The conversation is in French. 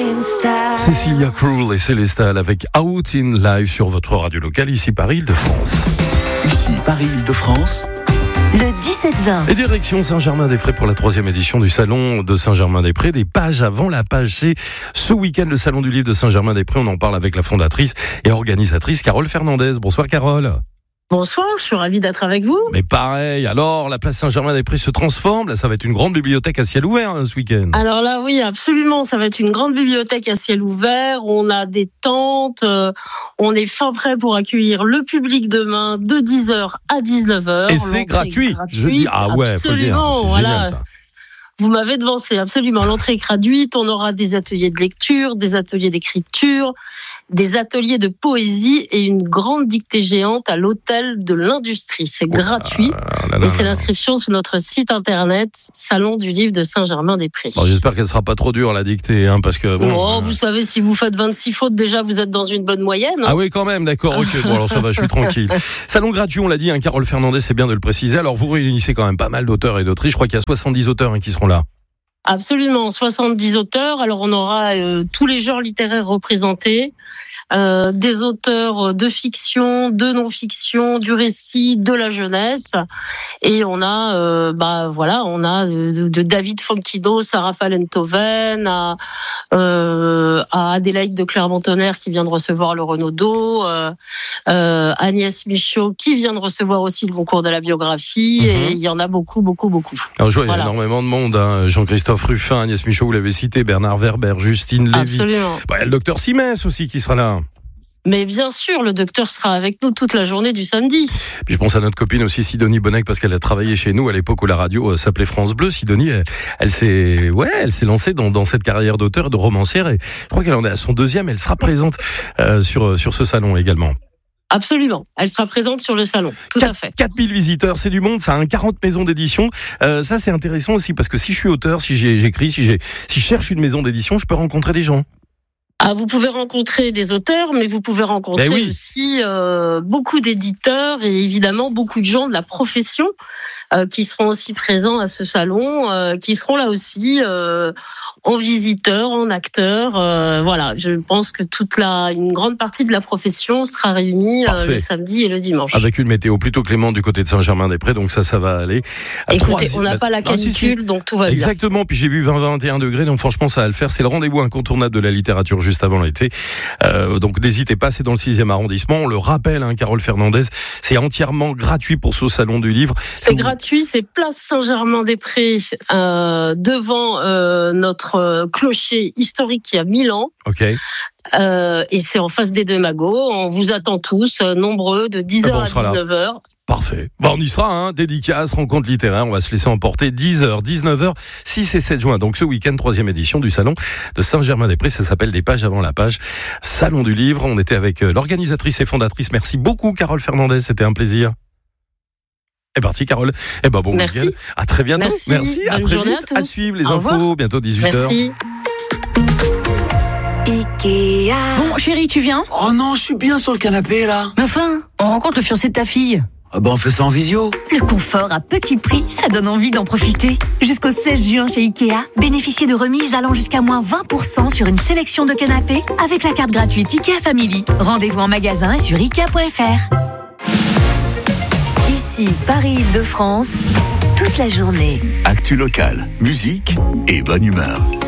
Cecilia Krull et Célestal avec Out in Live sur votre radio locale, ici Paris-Île-de-France. Ici Paris-Île-de-France. Le 17-20. Et direction Saint-Germain-des-Prés pour la 3e édition du Salon de Saint-Germain-des-Prés. Des pages avant la page, c'est ce week-end le Salon du Livre de Saint-Germain-des-Prés. On en parle avec la fondatrice et organisatrice Carole Fernandez. Bonsoir Carole. Bonsoir, je suis ravie d'être avec vous. Mais pareil, alors la place Saint-Germain-des-Prés se transforme. Là, ça va être une grande bibliothèque à ciel ouvert ce week-end. Alors là, oui, absolument. Ça va être une grande bibliothèque à ciel ouvert. On a des tentes. On est fin prêt pour accueillir le public demain de 10h à 19h. Et c'est gratuit. Je dis, ah ouais, absolument, faut le dire. C'est voilà. génial ça. Vous m'avez devancé, absolument. L'entrée est gratuite. On aura des ateliers de lecture, des ateliers d'écriture, des ateliers de poésie et une grande dictée géante à l'hôtel de l'Industrie. C'est gratuit. Et c'est l'inscription sur notre site internet Salon du Livre de Saint-Germain-des-Prés. Bon, j'espère qu'elle sera pas trop dure la dictée, parce que bon. Vous savez, si vous faites 26 fautes, déjà vous êtes dans une bonne moyenne. Ah oui, quand même, d'accord. Ok, bon alors ça va, je suis tranquille. Salon gratuit, on l'a dit. Carole Fernandez, c'est bien de le préciser. Alors vous réunissez quand même pas mal d'auteurs et d'autrices. Je crois qu'il y a 70 auteurs qui seront là. Absolument, 70 auteurs. Alors on aura tous les genres littéraires représentés. Des auteurs de fiction, de non-fiction, du récit, de la jeunesse, et on a, on a de David Fonkidos à Raphaël Enthoven, à Adélaïde de Clermont-Tonnerre qui vient de recevoir le Renaudot, Agnès Michaud qui vient de recevoir aussi le concours de la biographie, et il y en a beaucoup. Alors je vois, il y a énormément de monde. Jean-Christophe Ruffin, Agnès Michaud, vous l'avez cité, Bernard Werber, Justine Lévy. Absolument. Il y a le docteur Simès aussi qui sera là. Mais bien sûr, le docteur sera avec nous toute la journée du samedi. Puis je pense à notre copine aussi, Sidonie Bonnec, parce qu'elle a travaillé chez nous à l'époque où la radio s'appelait France Bleu. Sidonie, elle s'est lancée dans cette carrière d'auteur et de romancière, et je crois qu'elle en est à son 2e. Elle sera présente sur ce salon également. Absolument, elle sera présente sur le salon, tout à fait. 4000 visiteurs, c'est du monde, ça a 40 maisons d'édition. Ça c'est intéressant aussi, parce que si je suis auteur, si j'écris, si je cherche une maison d'édition, je peux rencontrer des gens. Ah, vous pouvez rencontrer des auteurs, mais vous pouvez rencontrer aussi beaucoup d'éditeurs et évidemment beaucoup de gens de la profession qui seront aussi présents à ce salon, qui seront là aussi en visiteurs, en acteurs. Voilà, je pense que une grande partie de la profession sera réunie le samedi et le dimanche. Avec une météo plutôt clémente du côté de Saint-Germain-des-Prés, donc ça va aller. Écoutez, on n'a pas la canicule, donc tout va bien. Exactement, puis j'ai vu 20-21 degrés, donc franchement ça va le faire. C'est le rendez-vous incontournable de la littérature juste avant l'été. Donc n'hésitez pas, c'est dans le 6e arrondissement. On le rappelle, Carole Fernandez, c'est entièrement gratuit pour ce salon du livre. C'est gratuit, c'est place Saint-Germain-des-Prés, devant notre clocher historique qui a 1000 ans. Ok. Et c'est en face des Deux Magots. On vous attend tous, nombreux, de 10h à 19h. Parfait. On y sera, dédicace, rencontre littéraire, on va se laisser emporter 10h, 19h, 6 et 7 juin. Donc ce week-end, 3e édition du Salon de Saint-Germain-des-Prés, ça s'appelle Des pages avant la page. Salon du livre, on était avec l'organisatrice et fondatrice. Merci beaucoup Carole Fernandez, c'était un plaisir. C'est parti Carole. Bon week-end. À très bientôt. Merci. À très vite. À suivre les infos, bientôt 18h. Merci. Ikea. Bon, chérie, tu viens ? Oh non, je suis bien sur le canapé là. Mais enfin, on rencontre le fiancé de ta fille. On fait ça en visio. Le confort à petit prix, ça donne envie d'en profiter. Jusqu'au 16 juin chez Ikea, bénéficiez de remises allant jusqu'à moins 20% sur une sélection de canapés avec la carte gratuite Ikea Family. Rendez-vous en magasin et sur Ikea.fr. Ici Paris-Île-de-France, toute la journée. Actu locale, musique et bonne humeur.